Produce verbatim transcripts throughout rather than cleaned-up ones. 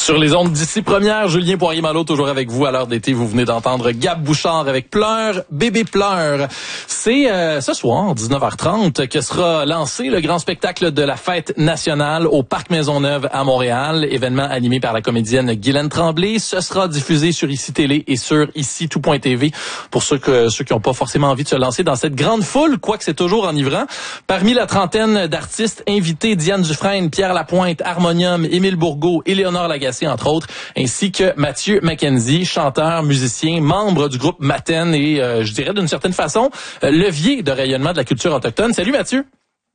Sur les ondes d'ici première, Julien Poirier-Malo, toujours avec vous à l'heure d'été. Vous venez d'entendre Gab Bouchard avec Pleure, bébé pleure. C'est euh, ce soir, dix-neuf heures trente, que sera lancé le grand spectacle de la Fête nationale au Parc Maisonneuve à Montréal. Événement animé par la comédienne Guylaine Tremblay. Ce sera diffusé sur Ici Télé et sur ici tout point t v pour ceux que ceux qui n'ont pas forcément envie de se lancer dans cette grande foule, quoique c'est toujours enivrant. Parmi la trentaine d'artistes invités, Diane Dufresne, Pierre Lapointe, Harmonium, Émile Bourgault, Éléonore Lagacé, entre autres, ainsi que Mathieu Mackenzie, chanteur, musicien, membre du groupe Mathen et, euh, je dirais d'une certaine façon, euh, levier de rayonnement de la culture autochtone. Salut Mathieu!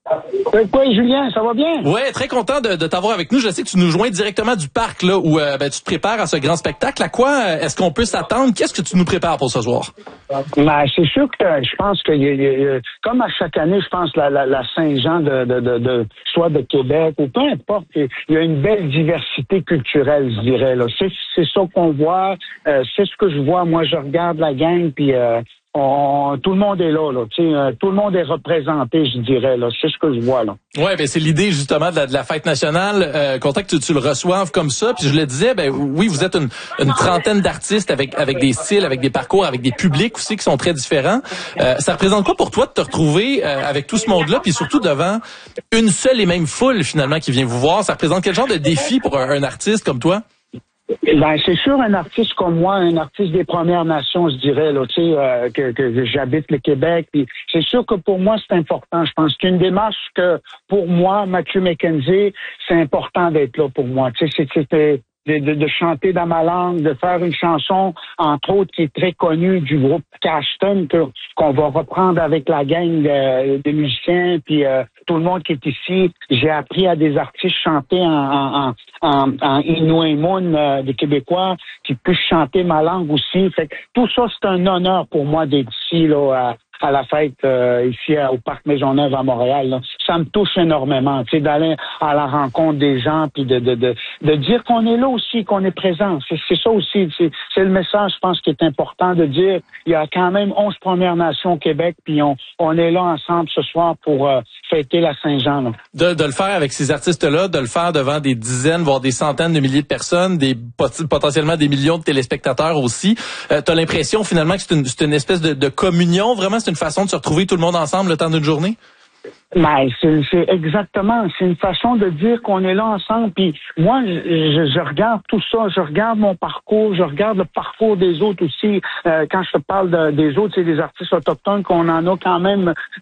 Oui, Julien, ça va bien? Ouais, très content de, de t'avoir avec nous. Je sais que tu nous joins directement du parc, là, où euh, ben, tu te prépares à ce grand spectacle. À quoi euh, est-ce qu'on peut s'attendre? Qu'est-ce que tu nous prépares pour ce soir? Ben, c'est sûr que je pense que, y a, y a, comme à chaque année, je pense la, la, la Saint-Jean de, de, de, de, soit de Québec ou peu importe, il y a une belle diversité culturelle, je dirais. Là, c'est, c'est ça qu'on voit. Euh, c'est ce que je vois. Moi, je regarde la gang, puis euh, on, tout le monde est là. là euh, tout le monde est représenté, je dirais. Là, c'est ce que je vois là. Ouais, ben c'est l'idée justement de la, de la fête nationale. Euh, content que tu, tu le reçoives comme ça. Puis je le disais, ben oui, vous êtes une, une trentaine d'artistes avec avec des styles, avec des parcours, avec des publics aussi qui sont très différents. Euh, ça représente quoi pour toi de te retrouver euh, avec tout ce monde-là, puis surtout devant une seule et même foule finalement qui vient vous voir? Ça représente quel genre de défi pour un, un artiste comme toi? Ben c'est sûr, un artiste comme moi, un artiste des Premières Nations, je dirais là, tu sais, euh, que, que j'habite le Québec. Puis c'est sûr que pour moi c'est important. Je pense qu'une démarche que pour moi, Mathieu Mackenzie, c'est important d'être là pour moi. Tu sais, c'était de, de, de chanter dans ma langue, de faire une chanson, entre autres, qui est très connue du groupe Cashton, que, qu'on va reprendre avec la gang de, de musiciens, puis euh, tout le monde qui est ici. J'ai appris à des artistes chanter en, en, en, en Inuimun, euh, des Québécois, qui puissent chanter ma langue aussi. Fait que tout ça, c'est un honneur pour moi d'être ici, là, à, à la fête euh, ici à, au Parc Maisonneuve à Montréal. Là. Ça me touche énormément, tu sais, d'aller à la rencontre des gens, puis de, de, de, de dire qu'on est là aussi, qu'on est présent. C'est, c'est ça aussi, c'est, c'est le message, je pense, qui est important de dire. Il y a quand même onze Premières Nations au Québec, puis on, on est là ensemble ce soir pour euh, fêter la Saint-Jean. Là. De, de le faire avec ces artistes-là, de le faire devant des dizaines, voire des centaines de milliers de personnes, des potentiellement des millions de téléspectateurs aussi. Euh, t'as l'impression finalement que c'est une, c'est une espèce de, de communion, vraiment? C'est une façon de se retrouver tout le monde ensemble le temps d'une journée? Ben, c'est, c'est exactement, c'est une façon de dire qu'on est là ensemble. Puis moi, je, je, je regarde tout ça, je regarde mon parcours, je regarde le parcours des autres aussi. Euh, quand je te parle de, des autres, c'est des artistes autochtones qu'on en a quand même